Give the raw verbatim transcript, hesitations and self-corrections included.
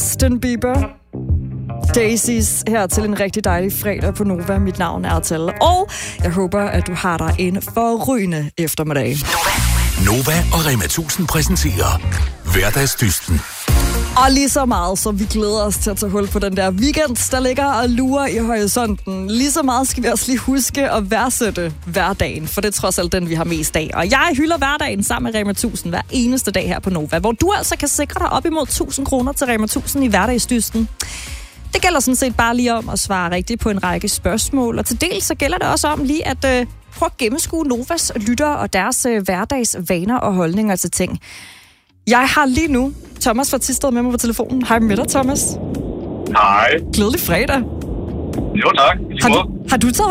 Justin Bieber. Daisies her til en rigtig dejlig fredag på Nova. Mit navn er Tal, og jeg håber, at du har dig en forrygende eftermiddag. Nova og Rema tusind præsenterer Hverdagsdysten. Og lige så meget, som vi glæder os til at tage hul på den der weekend, der ligger og lurer i horisonten, lige så meget skal vi også lige huske at værdsætte hverdagen, for det er trods alt den, vi har mest af. Og jeg hylder hverdagen sammen med Rema tusind hver eneste dag her på Nova, hvor du altså kan sikre dig op imod tusind kroner til Rema tusind i hverdagsdysten. Det gælder sådan set bare lige om at svare rigtigt på en række spørgsmål, og til dels så gælder det også om lige at øh, prøve at gennemskue Novas lyttere og deres øh, hverdagsvaner og holdninger til ting. Jeg har lige nu Thomas fra Thisted med mig på telefonen. Hej med dig, Thomas. Hej. Glædelig fredag. Jo, tak. Har du, har du taget